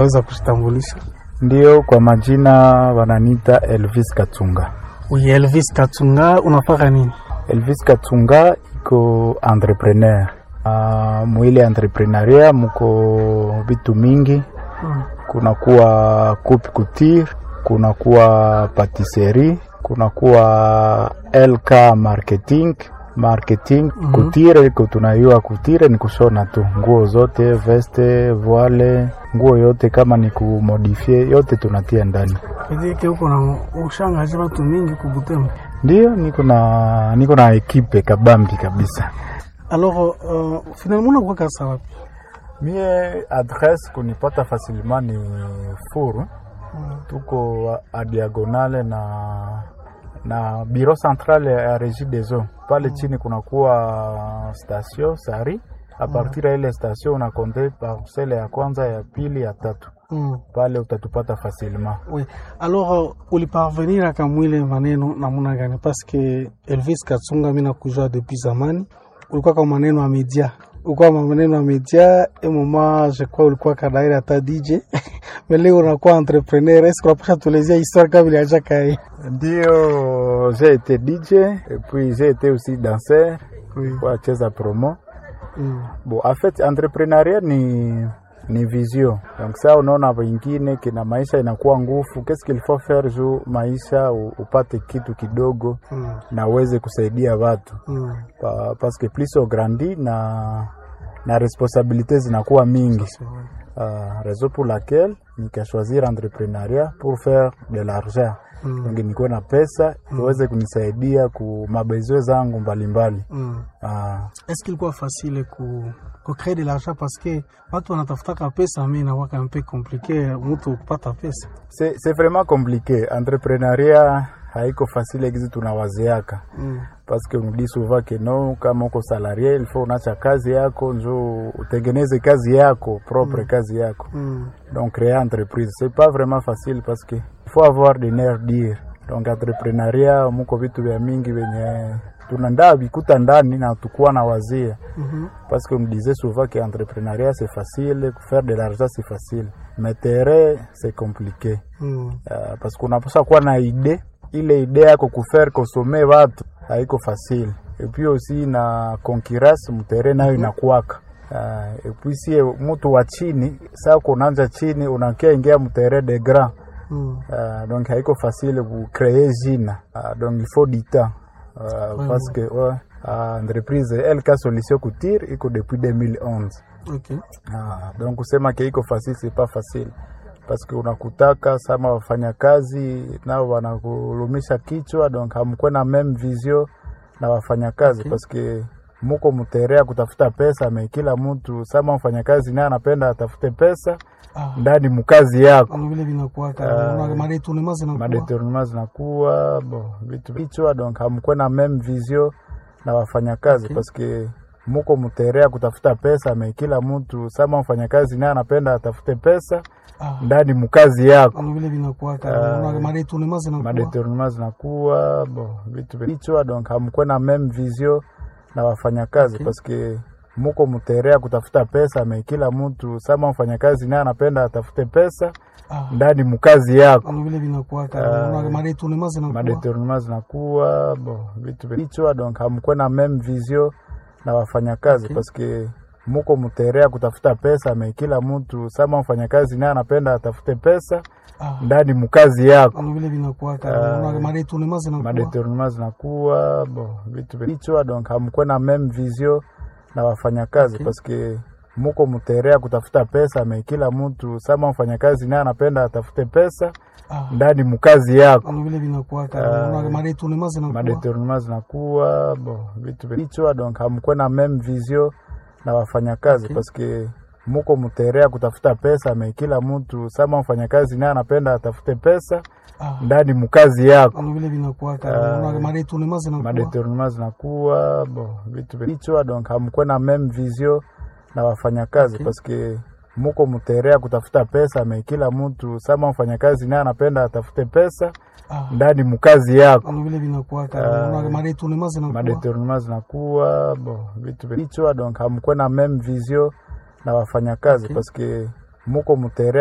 Waweza kujitambulisha? Ndio, kwa majina wananiita Elvis Katunga. Uye Elvis Katunga, unafanya nini? Elvis Katunga iko entrepreneur. Mwile entrepreneuria muko vitu mingi. Kuna kuwa coupe couture, kuna kuwa patisserie, kuna kuwa LK marketing couture. Iko tunayua couture ni kushona tu nguo zote, veste, voile, nguo yote kama ni kumodifie yote tunatia ndani. Hiki huko na ushangaje watu mingi kubutembo? Ndio, niko na ekipe kabambi kabisa. Alors finalement kwa kasa wapi? Mie adresse kunipata facilement ni Furu. Tuko a diagonale na bureau central ya Régie des Eaux. Pale chini kuna kuwa station Sari. A partir ya ile station unakonde parcelle ya kwanza, ya pili, ya tatu. Pale utatupata facilement. Oui. Alors uliparvenir akamwile maneno namuna gani? Parce que Elvis Katunga mimi nakujua depuis zamani. Ulikuwa kwa maneno ya media. Et moment je crois ulikuwa kadaira ata DJ. Mais leo unakuwa entrepreneur. Est-ce qu'on peut tuelezea histoire kama ile acha kai? Ndio, j'ai été DJ et puis j'ai été aussi danseur. Kwa cheza promo. Bon, en fait entrepreneuriat ni vision. Donc ça unaona wengine kina maisha inakuwa ngufu, qu'est-ce qu'il faut faire juu maisha upate kitu kidogo na uweze kusaidia watu. Parce que plus on grandit na responsabilités zinakuwa mingi. Raison pour laquelle nika choisir entrepreneuriat pour faire de l'argent. Donc niko na pesa iweze kunisaidia ku mabezo zangu mbalimbali. Est-ce qu'il est facile ku créer de l'argent parce que watu wanatafuta pesa mais na waka un peu compliqué mtu kupata pesa? C'est vraiment compliqué. Entrepreneuriat haiko facile egizi tunawaziaka. Parce que on dit souvent que non, kama uko salarié, il faut unacha kazi yako njo utengeneze kazi yako, propre kazi yako. Donc créer entreprise, c'est pas vraiment facile parce que il faut avoir des nerfs dire. Donc entrepreneuriat muko vitu vya mingi venye tunandaa bikuta ndani na tukua na wazia. Parce que on me disait souvent que entrepreneuriat c'est facile, faire de l'argent c'est facile. Mais terrain c'est compliqué. Parce qu'on a pas kuwa na idée, ile idée yako kufaire consommer watu haiko facile. Et puis aussi na concurrence mterrain nayo inakuwaka. Et puis si mtu wa chini, sasa unaanza chini unakia ingia mterrain de grand. Donc haiko facile ku créer jina. Donc il faut du temps. Parce que entreprise LK Solution Couture iko depuis 2011. Okay. Donc kusema ke iko facile c'est pas facile. Parce que unakutaka sama wafanya kazi nao wanakulumisha kichwa, donc hamkuwa na même vision na wafanya kazi. Parce que muko mterea kutafuta pesa, mais kila mtu sama wafanya kazi naye anapenda atafute pesa ndani mkazi yako. Vile vinakuwa madetournements zinakuwa vitu kichwa, donc hamkuwa na même vision na wafanya kazi. Parce que muko mterea kutafuta pesa, mais kila mtu sama wafanya kazi naye anapenda atafute pesa ndani mkazi yako. Vile vinakuwa madetournements zinakuwa vitu kichwa, donc hamkuwa na même vision na wafanya kazi. Parce que muko mterea kutafuta pesa, mais kila mtu sama wafanya kazi naye anapenda atafute pesa ndani mkazi yako. Vile vinakuwa madetournements zinakuwa vitu kichwa, donc hamkuwa na même vision na wafanya kazi. Parce que muko mterea kutafuta pesa, mais kila mtu sama wafanya kazi naye anapenda atafute pesa ndani mkazi yako. Vile vinakuwa madetournements zinakuwa vitu kichwa, donc hamkuwa na même vision na wafanya kazi. Parce que muko mterea kutafuta pesa, mais kila mtu sama wafanya kazi naye anapenda atafute pesa ndani mkazi yako. Vile vinakuwa madetournements zinakuwa vitu kichwa, donc hamkuwa na même vision na wafanya kazi. Parce que muko mterea kutafuta pesa, mais kila mtu sama wafanya kazi naye anapenda atafute pesa ndani mkazi yako. Vile vinakuwa madetournements zinakuwa vitu kichwa, donc hamkuwa na même vision na wafanya kazi. Parce que muko mterea kutafuta pesa, mais kila mtu sama wafanya kazi naye anapenda atafute pesa ndani mkazi yako. Vile vinakuwa madetournements zinakuwa vitu kichwa, donc hamkuwa na même vision na wafanya kazi. Parce que muko mterea